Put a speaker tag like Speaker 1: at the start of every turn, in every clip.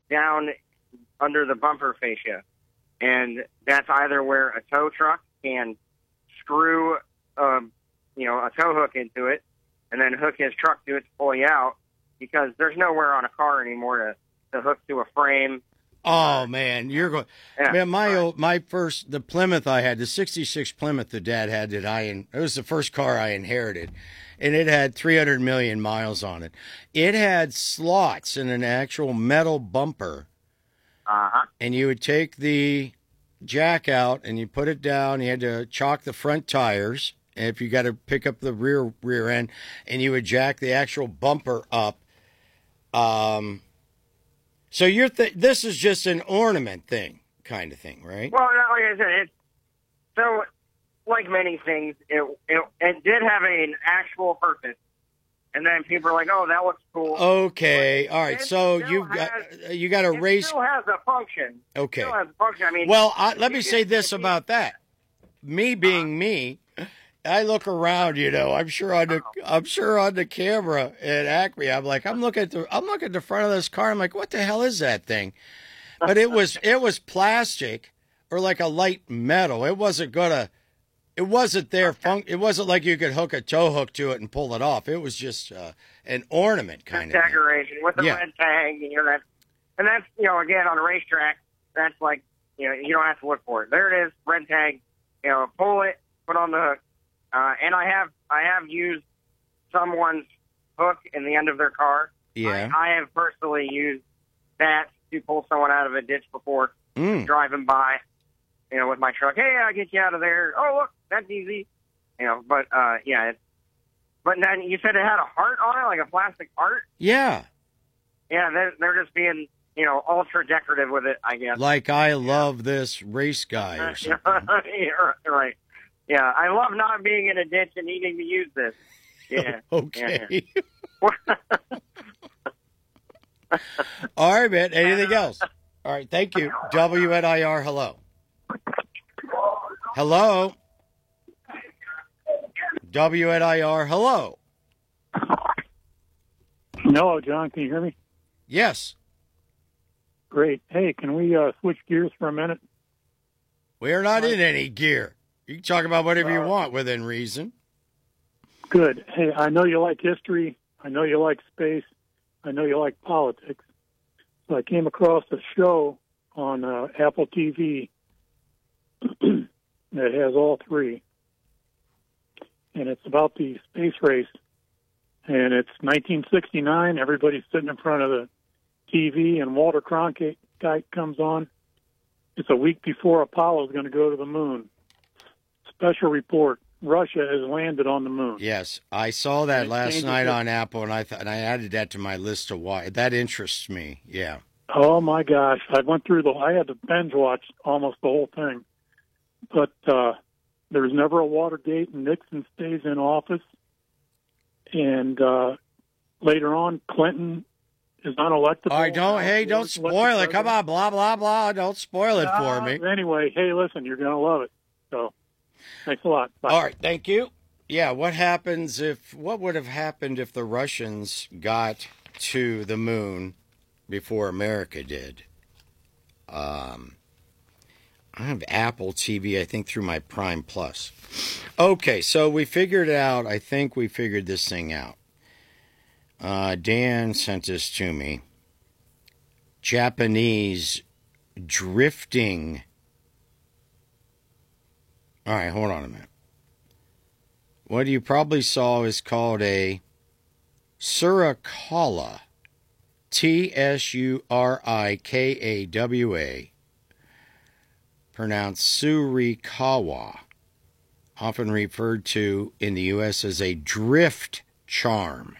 Speaker 1: down under the bumper fascia. And that's either where a tow truck can screw, a tow hook into it and then hook his truck to it to pull you out, because there's nowhere on a car anymore to hook to a frame.
Speaker 2: Oh man, you're going.
Speaker 1: Yeah,
Speaker 2: Man, the Plymouth I had, the '66 Plymouth that Dad had, it was the first car I inherited, and it had 300 million miles on it. It had slots in an actual metal bumper. And you would take the jack out and you put it down. You had to chock the front tires, and if you got to pick up the rear end, and you would jack the actual bumper up. So this is just an ornament thing, kind of thing, right?
Speaker 1: Well, like I said, so like many things, it did have an actual purpose, and then people are like, "Oh, that looks cool."
Speaker 2: Okay, all right. So you got a race.
Speaker 1: It still has a function.
Speaker 2: Okay.
Speaker 1: It still has a function. I mean,
Speaker 2: well, let me say this about that. Me being me, I look around. I'm sure on the camera at Acme, I'm looking at the front of this car. I'm like, what the hell is that thing? But it was plastic or like a light metal. It wasn't there. It wasn't like you could hook a tow hook to it and pull it off. It was just an ornament kind of
Speaker 1: decoration with the red tag, that. And that's again on a racetrack. That's like you don't have to look for it. There it is, red tag. Pull it, put on the hook. And I have used someone's hook in the end of their car.
Speaker 2: Yeah.
Speaker 1: I have personally used that to pull someone out of a ditch before, driving by, with my truck. Hey, I'll get you out of there. Oh, look, that's easy. But but then you said it had a heart on it, like a plastic heart?
Speaker 2: Yeah.
Speaker 1: Yeah, they're just being, ultra decorative with it, I guess.
Speaker 2: Like I love this race guy or something.
Speaker 1: Yeah, right. Yeah, I love not being in a ditch and needing to use this. Yeah.
Speaker 2: Okay. Yeah. All right, man. Anything else? All right, thank you. WNIR, hello. Hello. WNIR, hello.
Speaker 3: No, John, can you hear me?
Speaker 2: Yes.
Speaker 3: Great. Hey, can we switch gears for a minute?
Speaker 2: We're not in any gear. You can talk about whatever you want within reason.
Speaker 3: Good. Hey, I know you like history. I know you like space. I know you like politics. So I came across a show on Apple TV that has all three. And it's about the space race. And it's 1969. Everybody's sitting in front of the TV, and Walter Cronkite comes on. It's a week before Apollo is going to go to the moon. Special report: Russia has landed on the moon.
Speaker 2: Yes, I saw that last night on Apple, and I added that to my list of why that interests me. Yeah.
Speaker 3: Oh my gosh, I had to binge watch almost the whole thing. But there was never a Watergate, and Nixon stays in office. And later on, Clinton is unelectable.
Speaker 2: All right, don't spoil it. Come on, blah blah blah. Don't spoil it for me.
Speaker 3: Anyway, hey, listen, you're going to love it. So. Thanks a lot. Bye.
Speaker 2: All right, thank you. Yeah, what would have happened if the Russians got to the moon before America did? I have Apple TV, I think, through my Prime Plus. Okay, so we figured out, I think we figured this thing out. Dan sent this to me. Japanese drifting. All right, hold on a minute. What you probably saw is called a Surikawa. Tsurikawa. Pronounced Surikawa. Often referred to in the U.S. as a drift charm.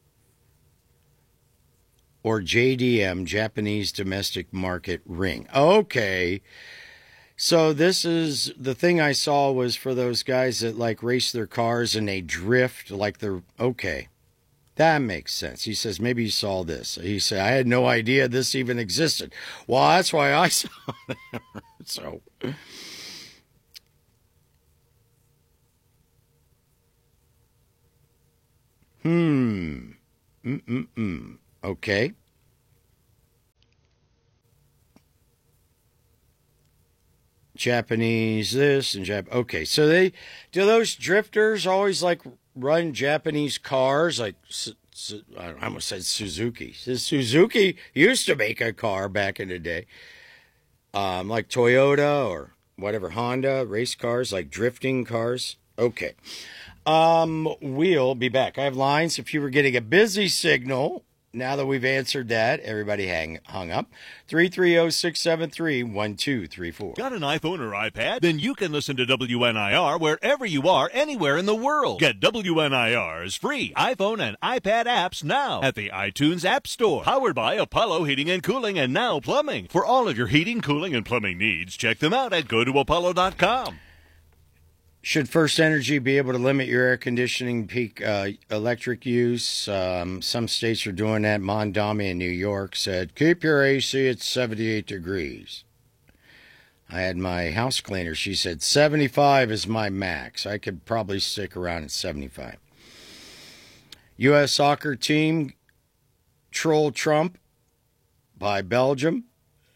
Speaker 2: Or JDM, Japanese Domestic Market Ring. Okay. So this is, the thing I saw was for those guys that race their cars and they drift okay. That makes sense. He says, maybe you saw this. He said, I had no idea this even existed. Well, that's why I saw it. So. Okay. 。 . 。 . 。 . 。 . 。 . 。 . 。 . 。 . 。 . 。 . 。 . 。 . 。 . 。 . 。 。 。 。 。 。 。 。 。 。 。 。 。 。 。 。 。 。 。
Speaker 3: Hmm. . . . 。 .
Speaker 2: Japanese this and Okay, so do those drifters always like run Japanese cars? Like, I almost said Suzuki. Suzuki used to make a car back in the day, like Toyota or whatever, Honda, race cars, like drifting cars. Okay. We'll be back. I have lines if you were getting a busy signal. Now that we've answered that, everybody hung up. 330-673-1234.
Speaker 4: Got an iPhone or iPad? Then you can listen to WNIR wherever you are, anywhere in the world. Get WNIR's free iPhone and iPad apps now at the iTunes App Store. Powered by Apollo Heating and Cooling and Now Plumbing. For all of your heating, cooling, and plumbing needs, check them out at gotoapollo.com.
Speaker 2: Should First Energy be able to limit your air conditioning peak electric use? Some states are doing that. Mondami in New York said, keep your AC at 78 degrees. I had my house cleaner. She said 75 is my max. I could probably stick around at 75. U.S. soccer team troll Trump by Belgium.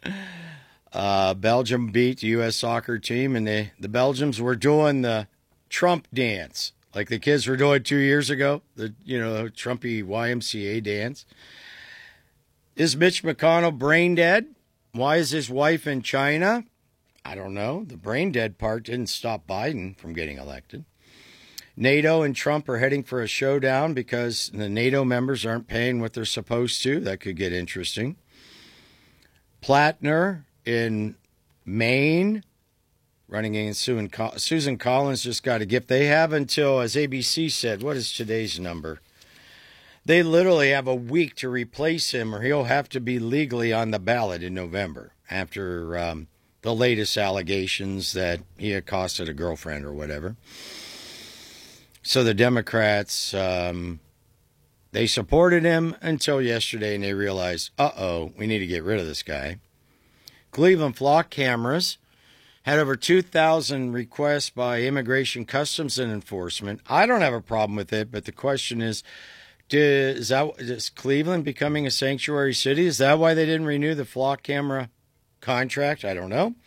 Speaker 2: Belgium beat the U.S. soccer team, and the Belgians were doing the Trump dance, like the kids were doing 2 years ago, the Trumpy YMCA dance. Is Mitch McConnell brain dead? Why is his wife in China? I don't know. The brain dead part didn't stop Biden from getting elected. NATO and Trump are heading for a showdown because the NATO members aren't paying what they're supposed to. That could get interesting. Plattner in Maine, running against Susan Collins, just got a gift. They have until, as ABC said, what is today's number? They literally have a week to replace him, or he'll have to be legally on the ballot in November after the latest allegations that he accosted a girlfriend or whatever. So the Democrats, they supported him until yesterday, and they realized, we need to get rid of this guy. Cleveland flock cameras had over 2,000 requests by Immigration, Customs, and Enforcement. I don't have a problem with it, but the question is Cleveland becoming a sanctuary city? Is that why they didn't renew the flock camera contract? I don't know.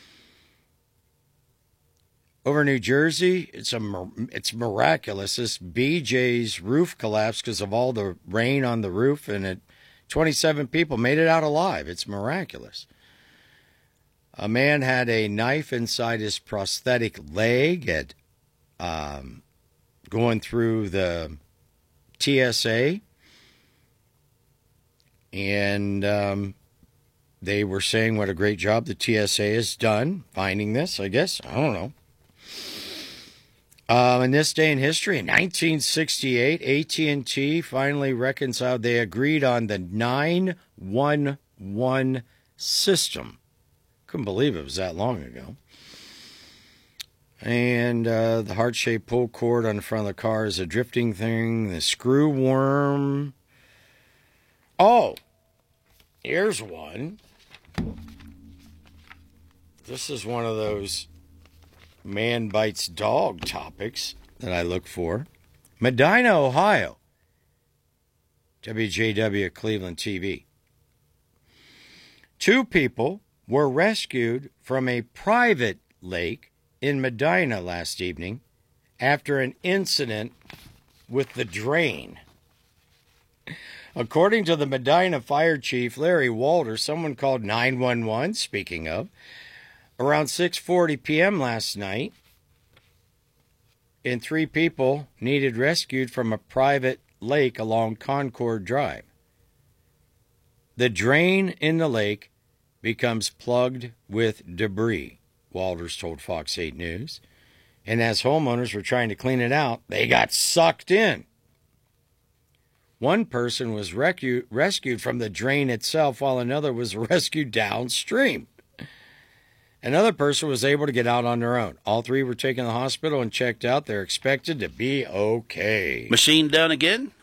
Speaker 2: Over New Jersey, it's miraculous. This BJ's roof collapsed because of all the rain on the roof, and 27 people made it out alive. It's miraculous. A man had a knife inside his prosthetic leg at going through the TSA, and they were saying what a great job the TSA has done finding this, I guess. I don't know. In this day in history, in 1968, AT&T finally reconciled. They agreed on the 911 system. Couldn't believe it was that long ago. And the heart-shaped pull cord on the front of the car is a drifting thing. The screw worm. Oh, here's one. This is one of those man bites dog topics that I look for. Medina, Ohio. WJW Cleveland TV. 2 people were rescued from a private lake in Medina last evening after an incident with the drain. According to the Medina Fire Chief, Larry Walter, someone called 911, speaking of, around 6:40 p.m. last night, and 3 people needed rescued from a private lake along Concord Drive. The drain in the lake becomes plugged with debris, Walters told Fox 8 News. And as homeowners were trying to clean it out, they got sucked in. One person was rescued from the drain itself, while another was rescued downstream. Another person was able to get out on their own. All 3 were taken to the hospital and checked out. They're expected to be okay.
Speaker 5: Machine done again?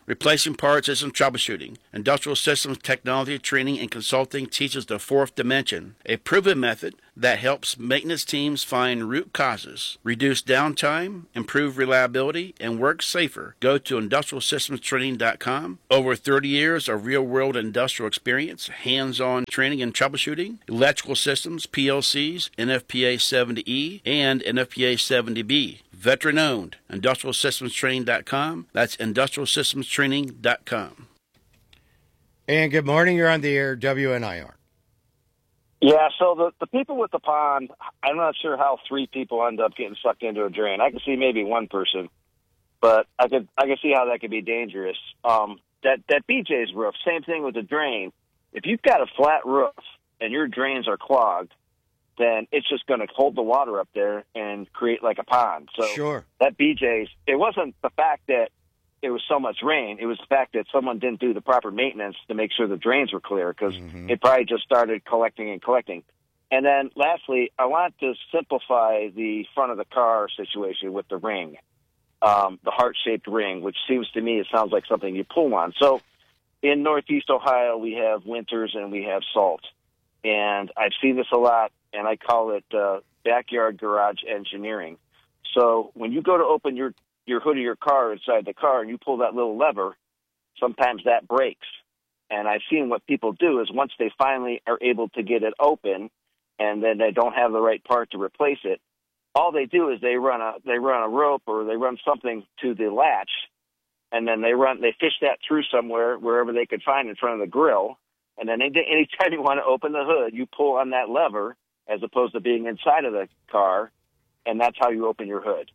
Speaker 5: replacing parts isn't troubleshooting. Industrial Systems Technology Training and Consulting teaches the fourth dimension, a proven method that helps maintenance teams find root causes, reduce downtime, improve reliability, and work safer. Go to industrialsystemstraining.com. Over 30 years of real-world industrial experience, hands-on training and troubleshooting, electrical systems, PLCs, NFPA 70E, and NFPA 70B. Veteran-owned. industrialsystemstraining.com. That's industrialsystemstraining.com.
Speaker 2: And good morning. You're on the air, WNIR.
Speaker 6: Yeah, so the people with the pond, I'm not sure how 3 people end up getting sucked into a drain. I can see maybe one person, but I can see how that could be dangerous. That BJ's roof, same thing with the drain. If you've got a flat roof and your drains are clogged, then it's just going to hold the water up there and create like a pond. So
Speaker 2: Sure.
Speaker 6: That BJ's, it wasn't the fact that it was so much rain. It was the fact that someone didn't do the proper maintenance to make sure the drains were clear, because it probably just started collecting and collecting. And then lastly, I want to simplify the front of the car situation with the ring, the heart-shaped ring, which seems to me, it sounds like something you pull on. So in Northeast Ohio, we have winters and we have salt. And I've seen this a lot, and I call it backyard garage engineering. So when you go to open your hood of your car inside the car and you pull that little lever, sometimes that breaks. And I've seen what people do is once they finally are able to get it open and then they don't have the right part to replace it, all they do is they run a rope or they run something to the latch, and then they fish that through somewhere, wherever they could find in front of the grill. And then anytime you want to open the hood, you pull on that lever as opposed to being inside of the car, and that's how you open your hood.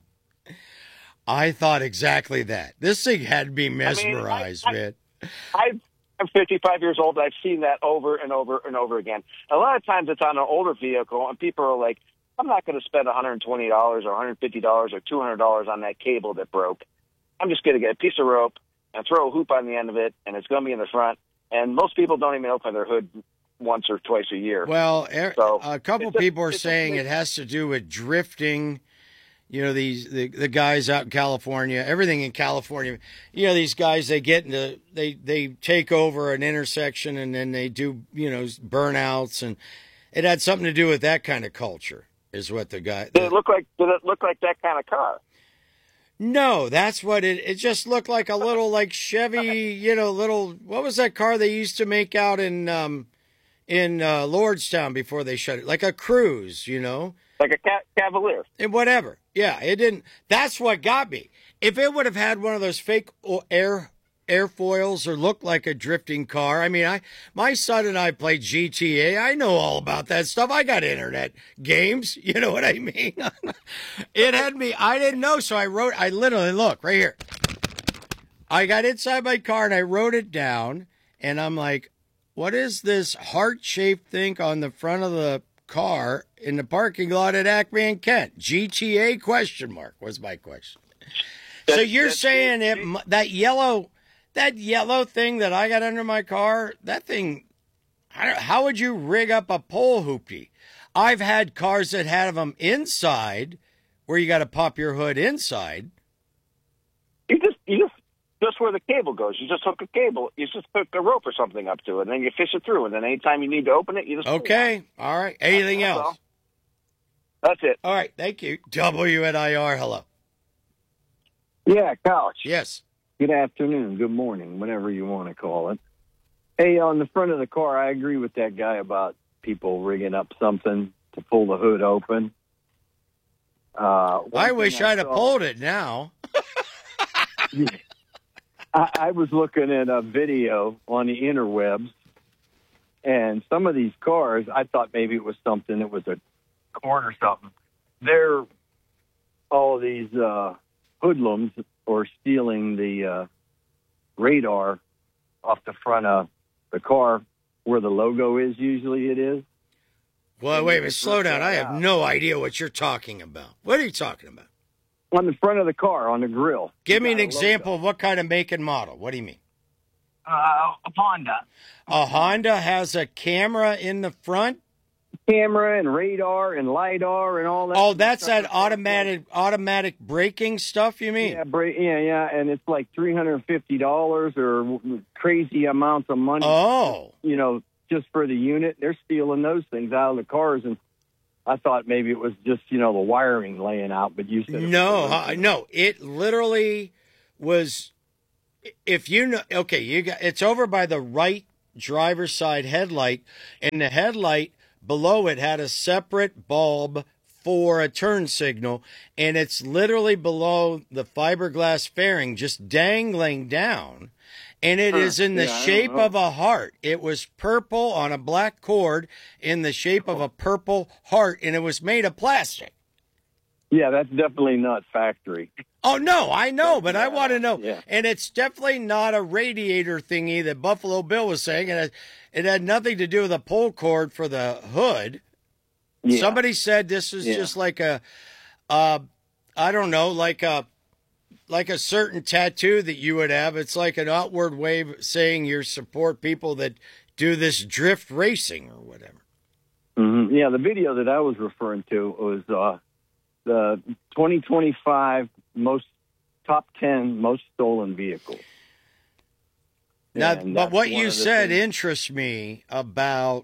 Speaker 2: I thought exactly that. This thing had me mesmerized, man.
Speaker 6: I'm 55 years old. I've seen that over and over and over again. A lot of times it's on an older vehicle, and people are like, I'm not going to spend $120 or $150 or $200 on that cable that broke. I'm just going to get a piece of rope and throw a hoop on the end of it, and it's going to be in the front. And most people don't even open their hood once or twice a year.
Speaker 2: Well,
Speaker 6: so
Speaker 2: a couple people are saying it has to do with drifting. You know, the guys out in California, everything in California, you know, these guys, they get into, they take over an intersection and then they do, you know, burnouts, and it had something to do with that kind of culture is what the guy.
Speaker 6: Did it look like that kind of car?
Speaker 2: No, that's what it just looked like, a little like Chevy, you know, what was that car they used to make out in Lordstown before they shut it? Like a Cruise, you know?
Speaker 6: Like a Cavalier.
Speaker 2: And whatever. Yeah, it didn't. That's what got me. If it would have had one of those fake airfoils or looked like a drifting car. I mean, my son and I played GTA. I know all about that stuff. I got internet games. You know what I mean? It had me. I didn't know. So I literally, look right here. I got inside my car and I wrote it down, and I'm like, what is this heart-shaped thing on the front of the car in the parking lot at Acme and Kent? GTA ? Was my question. So you're saying that yellow thing that I got under my car, that thing, how would you rig up a pole hoopty? I've had cars that have them inside, where you got to pop your hood inside.
Speaker 6: You just where the cable goes. You just hook a cable. You just hook a rope or something up to it, and then you fish it through. And then anytime you need to open it, you just
Speaker 2: okay. All right. Anything else?
Speaker 6: That's it.
Speaker 2: All right. Thank you. WNIR. Hello.
Speaker 7: Yeah, Couch.
Speaker 2: Yes.
Speaker 7: Good afternoon, good morning, whatever you want to call it. Hey, on the front of the car, I agree with that guy about people rigging up something to pull the hood open.
Speaker 2: I wish I'd have pulled it now.
Speaker 7: I was looking at a video on the interwebs, and some of these cars, I thought maybe it was something that was a cord or something. They're all of these hoodlums or stealing the radar off the front of the car where the logo is. Usually it is.
Speaker 2: Well, wait a minute. Slow down. I have no idea what you're talking about. What are you talking about?
Speaker 7: On the front of the car, on the grill.
Speaker 2: Give me an example of what kind of make and model. What do you mean?
Speaker 7: A Honda.
Speaker 2: A Honda has a camera in the front?
Speaker 7: camera and radar and LiDAR and all that.
Speaker 2: Oh, that's that automatic braking stuff, you mean?
Speaker 7: Yeah, and it's like $350 or crazy amounts of money.
Speaker 2: Oh.
Speaker 7: You know, just for the unit. They're stealing those things out of the cars, and I thought maybe it was just, you know, the wiring laying out, but you said
Speaker 2: no, it literally was. If you know, okay, it's over by the right driver's side headlight, and the headlight below it had a separate bulb for a turn signal, and it's literally below the fiberglass fairing, just dangling down. And it is in the shape of a heart. It was purple on a black cord in the shape of a purple heart, and it was made of plastic.
Speaker 7: Yeah, that's definitely not factory.
Speaker 2: Oh, no, I know, but I want to know.
Speaker 7: Yeah.
Speaker 2: And it's definitely not a radiator thingy that Buffalo Bill was saying. And it had nothing to do with a pull cord for the hood.
Speaker 7: Yeah.
Speaker 2: Somebody said this is just like I don't know, like a certain tattoo that you would have. It's like an outward way of saying you support people that do this drift racing or whatever.
Speaker 7: Mm-hmm. Yeah, the video that I was referring to was the 2025 top 10 most stolen vehicles.
Speaker 2: Now, but what you said interests me about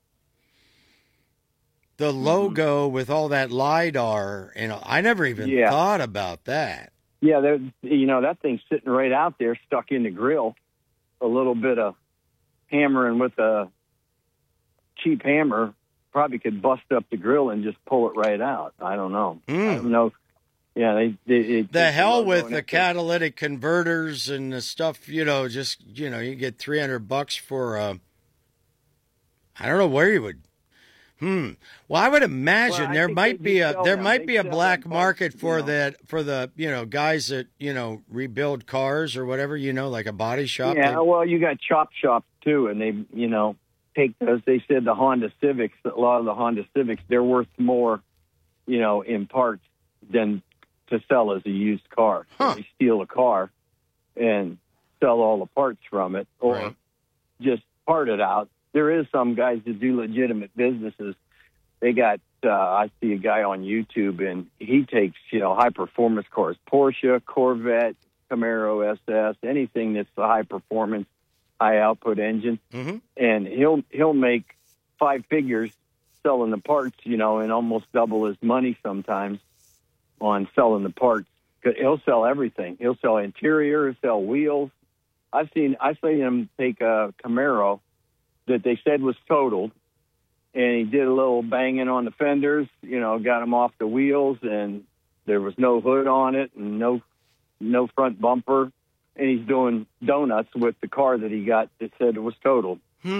Speaker 2: the logo with all that LiDAR, and I never even thought about that.
Speaker 7: Yeah, that thing's sitting right out there, stuck in the grill. A little bit of hammering with a cheap hammer probably could bust up the grill and just pull it right out. I don't know. I don't know. Yeah,
Speaker 2: the hell with the catalytic converters and the stuff. You know, you get $300 for I don't know where you would. Well, I would imagine there might be a black market for that, for the, guys that, rebuild cars or whatever, like a body shop.
Speaker 7: Yeah, well, you got chop shops too, and they, take those. They said the Honda Civics, a lot of the Honda Civics, they're worth more, in parts than to sell as a used car. So they steal a car and sell all the parts from it, or just part it out. There is some guys that do legitimate businesses. They got, I see a guy on YouTube, and he takes, high-performance cars, Porsche, Corvette, Camaro SS, anything that's a high-performance, high-output engine. Mm-hmm. And he'll make 5 figures selling the parts, and almost double his money sometimes on selling the parts. He'll sell everything. He'll sell interior, he'll sell wheels. I've seen him take a Camaro that they said was totaled, and he did a little banging on the fenders, got him off the wheels, and there was no hood on it and no front bumper, and he's doing donuts with the car that he got that said it was totaled.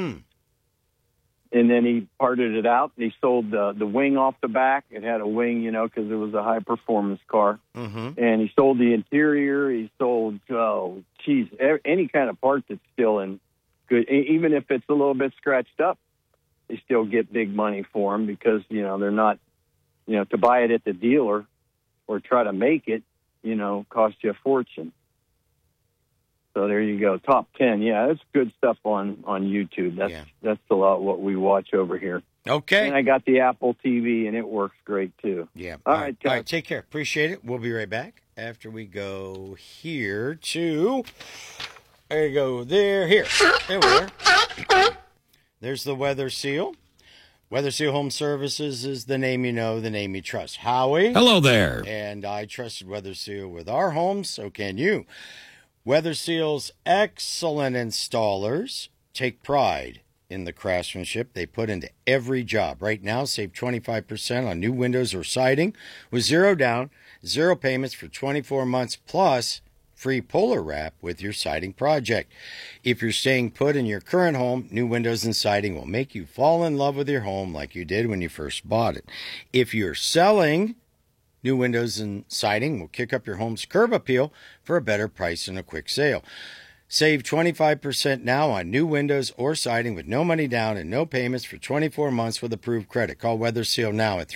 Speaker 7: And then he parted it out, and he sold the wing off the back. It had a wing, because it was a high-performance car. Mm-hmm. And he sold the interior. He sold, any kind of part that's still in good, even if it's a little bit scratched up, they still get big money for them because, they're not, to buy it at the dealer or try to make it, cost you a fortune. So there you go. Top 10. Yeah, that's good stuff on YouTube. That's a lot what we watch over here.
Speaker 2: Okay.
Speaker 7: And I got the Apple TV, and it works great, too.
Speaker 2: Yeah. All right. Take care. Appreciate it. We'll be right back after we go here to... There you go. There we are. There's the Weather Seal. Weather Seal Home Services is the name you know, the name you trust. Howie.
Speaker 8: Hello there.
Speaker 2: And I trusted Weather Seal with our homes, so can you. Weather Seal's excellent installers take pride in the craftsmanship they put into every job. Right now, save 25% on new windows or siding with 0 down, 0 payments for 24 months, plus free Polar Wrap with your siding project. If you're staying put in your current home, new windows and siding will make you fall in love with your home like you did when you first bought it. If you're selling, new windows and siding will kick up your home's curb appeal for a better price and a quick sale. Save 25% now on new windows or siding with no money down and no payments for 24 months with approved credit. Call Weather Seal now at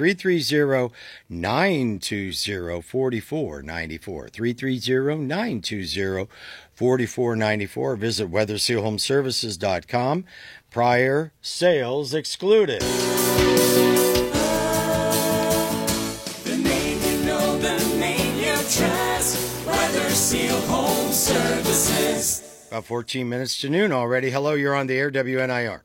Speaker 2: 330-920-4494. 330-920-4494. Visit WeatherSealHomeservices.com. Prior sales excluded.
Speaker 8: The name you know, the name you trust. Weather Seal Home Services.
Speaker 2: About 14 minutes to noon already. Hello, you're on the air, WNIR.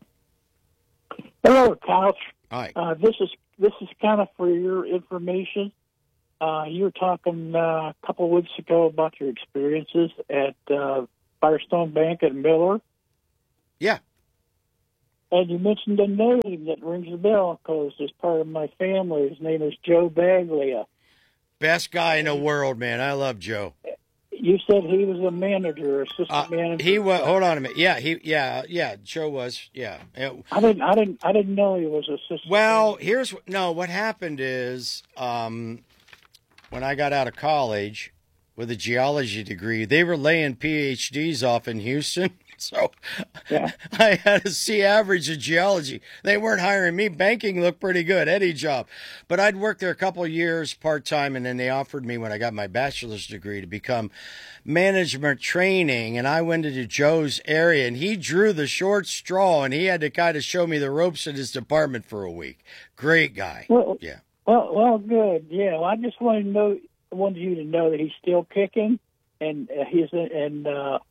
Speaker 9: Hello, Couch.
Speaker 2: Hi.
Speaker 9: This is kind of for your information. You were talking a couple of weeks ago about your experiences at Firestone Bank at Miller.
Speaker 2: Yeah.
Speaker 9: And you mentioned a name that rings a bell because it's part of my family. His name is Joe Baglia.
Speaker 2: Best guy in the world, man. I love Joe.
Speaker 9: You said he was a manager, assistant manager.
Speaker 2: He was. Hold on a minute. Yeah. Joe was. Yeah.
Speaker 9: I didn't know he was assistant.
Speaker 2: Well, what happened is, when I got out of college with a geology degree, they were laying PhDs off in Houston. So
Speaker 9: yeah.
Speaker 2: I had a C average in geology. They weren't hiring me. Banking looked pretty good, any job. But I'd worked there a couple of years part-time, and then they offered me when I got my bachelor's degree to become management training. And I went into Joe's area, and he drew the short straw, and he had to kind of show me the ropes in his department for a week. Great guy.
Speaker 9: Well,
Speaker 2: yeah.
Speaker 9: Well, good. Yeah, well, I just wanted you to know that he's still kicking, and he's in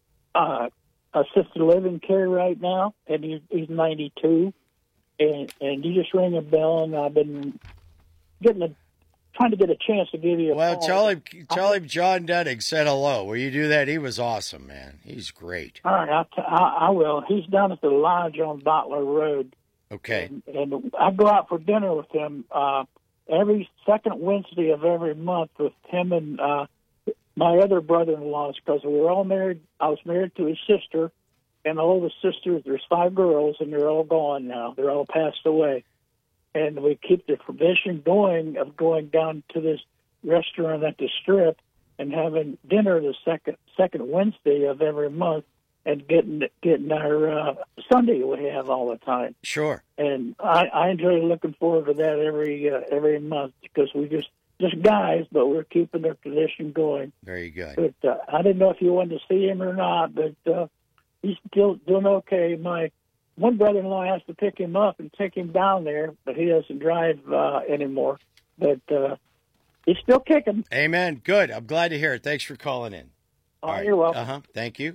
Speaker 9: assisted living care right now, and he's 92, and you just ring a bell, and I've been trying to get a chance to give you a call.
Speaker 2: Tell him John Denning said hello. Will you do that? He was awesome, man. He's great.
Speaker 9: All right, I will. He's down at the lodge on Bottler Road.
Speaker 2: Okay.
Speaker 9: And I go out for dinner with him every second Wednesday of every month with him and my other brother-in-laws, because we were all married. I was married to his sister, and all of his sisters. There's 5 girls, and they're all gone now. They're all passed away. And we keep the tradition going of going down to this restaurant at the Strip and having dinner the second Wednesday of every month, and getting our Sunday we have all the time.
Speaker 2: Sure.
Speaker 9: And I enjoy looking forward to that every month, because we just guys, but we're keeping the tradition going.
Speaker 2: Very good.
Speaker 9: But I didn't know if you wanted to see him or not, but he's still doing okay. My one brother-in-law has to pick him up and take him down there, but he doesn't drive anymore. But he's still kicking.
Speaker 2: Amen. Good. I'm glad to hear it. Thanks for calling in.
Speaker 9: All right. You're welcome.
Speaker 2: Thank you.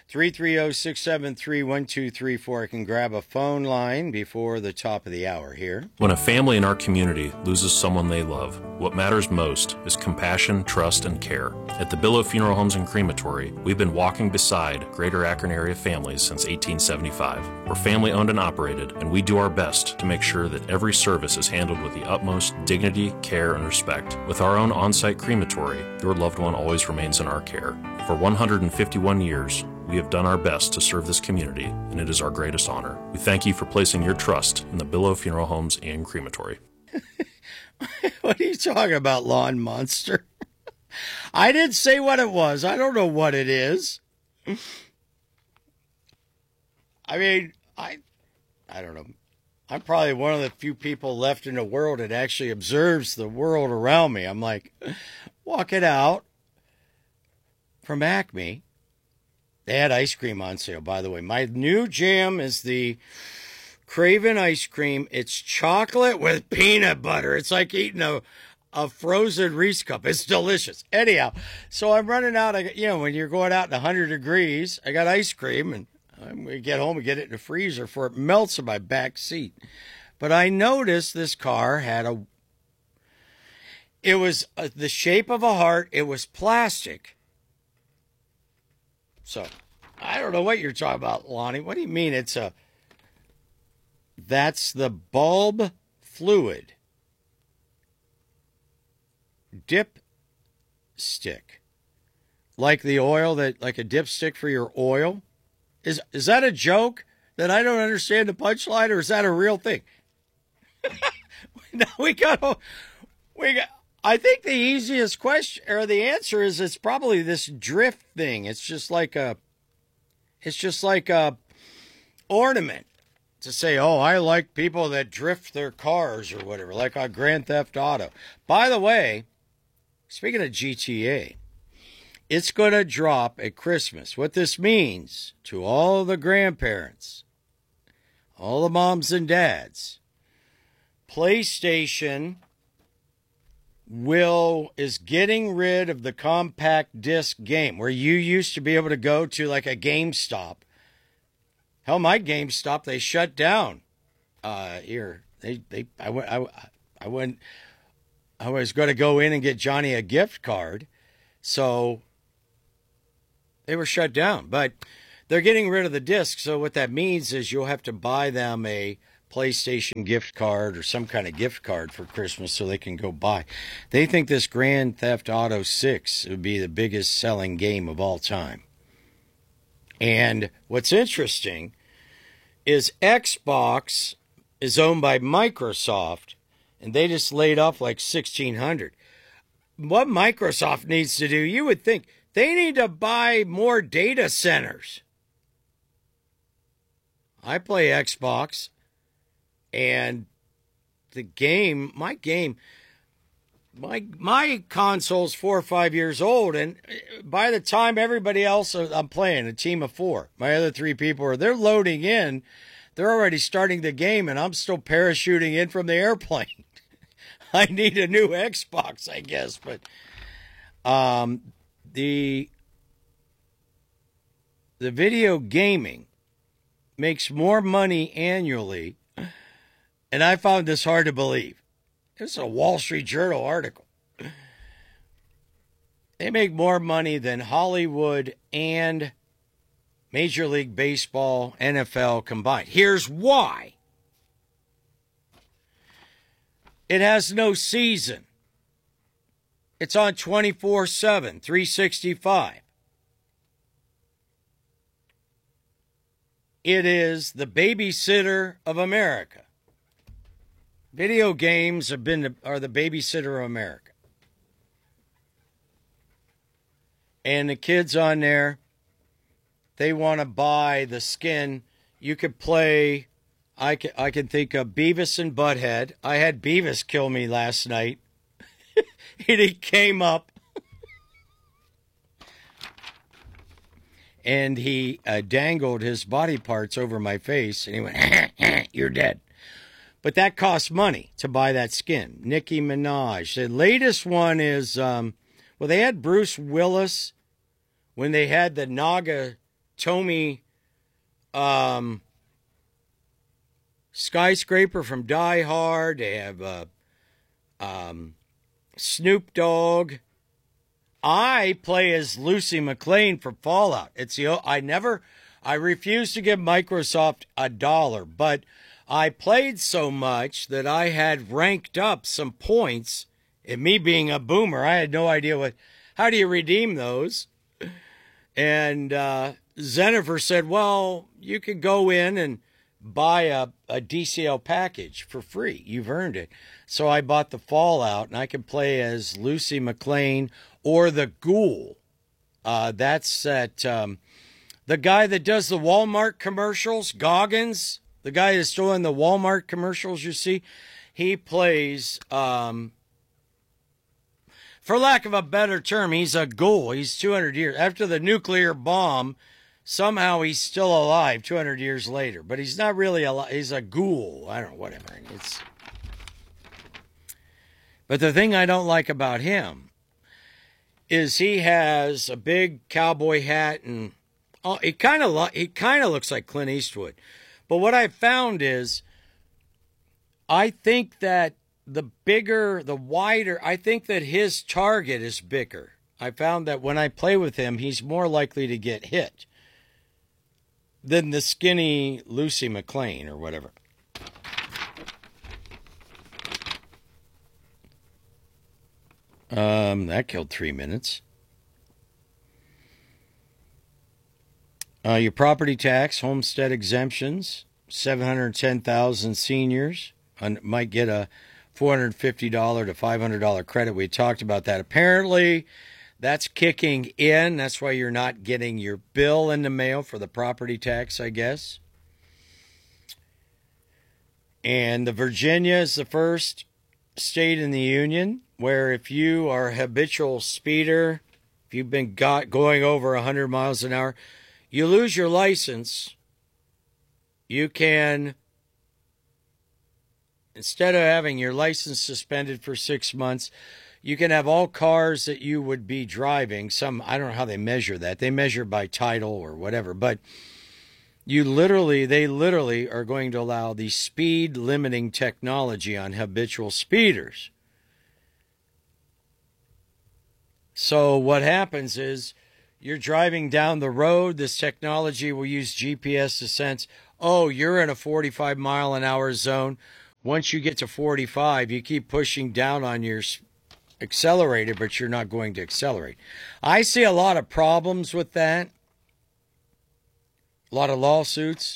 Speaker 2: 330-673-1234. I can grab a phone line before the top of the hour here.
Speaker 10: When a family in our community loses someone they love, what matters most is compassion, trust, and care. At the Billow Funeral Homes and Crematory, we've been walking beside Greater Akron area families since 1875. We're family-owned and operated, and we do our best to make sure that every service is handled with the utmost dignity, care, and respect. With our own on-site crematory, your loved one always remains in our care. For 151 years, we have done our best to serve this community, and it is our greatest honor. We thank you for placing your trust in the Billow Funeral Homes and Crematory.
Speaker 2: What are you talking about, lawn monster? I didn't say what it was. I don't know what it is. I mean, I don't know. I'm probably one of the few people left in the world that actually observes the world around me. I'm like, walking out from Acme. They had ice cream on sale, by the way. My new jam is the Craven ice cream. It's chocolate with peanut butter. It's like eating a frozen Reese cup. It's delicious. Anyhow, so I'm running out. When you're going out in 100 degrees, I got ice cream, and we get home and get it in the freezer before it melts in my back seat. But I noticed this car had it was the shape of a heart. It was plastic. So, I don't know what you're talking about, Lonnie. What do you mean that's the bulb fluid dip stick. Like the oil like a dipstick for your oil? Is that a joke that I don't understand the punchline, or is that a real thing? I think the easiest question, or the answer is, it's probably this drift thing. It's just like a ornament to say, oh, I like people that drift their cars or whatever, like on Grand Theft Auto. By the way, speaking of GTA, it's going to drop at Christmas. What this means to all the grandparents, all the moms and dads, PlayStation is getting rid of the compact disc game where you used to be able to go to like a GameStop. Hell, my GameStop, they shut down. I was going to go in and get Johnny a gift card, so they were shut down. But they're getting rid of the disc, so what that means is you'll have to buy them a PlayStation gift card or some kind of gift card for Christmas so they can go buy. They think this Grand Theft Auto 6 would be the biggest selling game of all time. And what's interesting is Xbox is owned by Microsoft, and they just laid off like 1,600. What Microsoft needs to do, you would think, they need to buy more data centers. I play Xbox, and my console's 4 or 5 years old, and by the time everybody else I'm playing, a team of 4, my other 3 people they're loading in, they're already starting the game, and I'm still parachuting in from the airplane. I need a new Xbox, I guess, but the video gaming makes more money annually, and I found this hard to believe. This is a Wall Street Journal article. They make more money than Hollywood and Major League Baseball, NFL combined. Here's why. It has no season. It's on 24/7, 365. It is the babysitter of America. Video games are the babysitter of America. And the kids on there, they want to buy the skin. You could play, I can think of Beavis and Butthead. I had Beavis kill me last night. And he came up. And he dangled his body parts over my face. And he went, you're dead. But that costs money to buy that skin. Nicki Minaj. The latest one is, they had Bruce Willis when they had the Nagatomi skyscraper from Die Hard. They have Snoop Dogg. I play as Lucy McLean for Fallout. I refuse to give Microsoft $1, but I played so much that I had ranked up some points. And me being a boomer, I had no idea how do you redeem those? And Jennifer said, well, you could go in and buy a DCL package for free. You've earned it. So I bought the Fallout, and I can play as Lucy McLean or the Ghoul. That's the guy that does the Walmart commercials, Goggins. The guy that's doing the Walmart commercials, you see, he plays, for lack of a better term, he's a ghoul. He's 200 years. After the nuclear bomb, somehow he's still alive 200 years later. But he's not really alive. He's a ghoul. I don't know, whatever. But the thing I don't like about him is he has a big cowboy hat, and he kind of looks like Clint Eastwood. But what I found is, I think that the wider, I think that his target is bigger. I found that when I play with him, he's more likely to get hit than the skinny Lucy McLean or whatever. That killed 3 minutes. Your property tax, homestead exemptions, 710,000 seniors might get a $450 to $500 credit. We talked about that. Apparently, that's kicking in. That's why you're not getting your bill in the mail for the property tax, I guess. And Virginia is the first state in the union where if you are a habitual speeder, if you've been going over 100 miles an hour, you lose your license. You can instead of having your license suspended for 6 months, you can have all cars that you would be driving. I don't know how they measure that. They measure by title or whatever, but they literally are going to allow the speed limiting technology on habitual speeders. So what happens is you're driving down the road. This technology will use GPS to sense, oh, you're in a 45 mile an hour zone. Once you get to 45, you keep pushing down on your accelerator, but you're not going to accelerate. I see a lot of problems with that. A lot of lawsuits.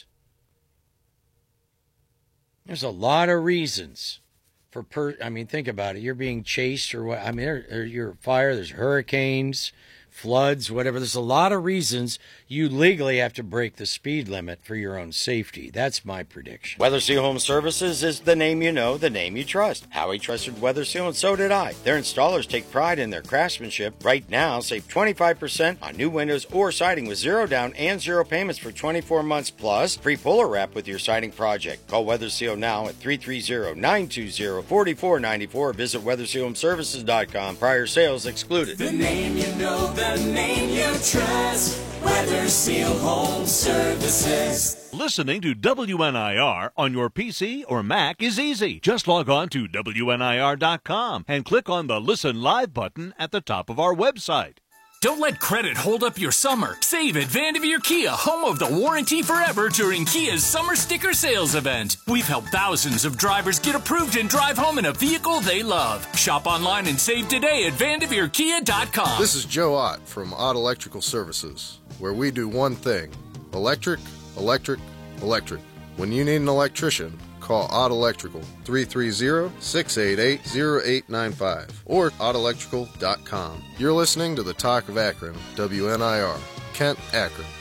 Speaker 2: There's a lot of reasons for think about it. You're being chased or what? You're fire, there's hurricanes, floods, whatever. There's a lot of reasons you legally have to break the speed limit for your own safety. That's my prediction. Weather Seal Home Services is the name you know, the name you trust. Howie trusted Weather Seal, and so did I. Their installers take pride in their craftsmanship. Right now, save 25% on new windows or siding with 0 down and 0 payments for 24 months, plus free puller wrap with your siding project. Call Weather Seal now at 330-920-4494. Visit WeatherSealHomeservices.com. Prior sales excluded.
Speaker 8: The name you know, the name you trust. Weather Seal Home Services.
Speaker 4: Listening to WNIR on your PC or Mac is easy. Just log on to WNIR.com and click on the Listen Live button at the top of our website.
Speaker 11: Don't let credit hold up your summer. Save at Vanderveer Kia, home of the warranty forever during Kia's Summer Sticker Sales event. We've helped thousands of drivers get approved and drive home in a vehicle they love. Shop online and save today at VanderveerKia.com.
Speaker 12: This is Joe Ott from Ott Electrical Services, where we do one thing: electric, electric, electric. When you need an electrician, call Ott Electrical, 330-688-0895, or ottelectrical.com. You're listening to the Talk of Akron, WNIR, Kent, Akron.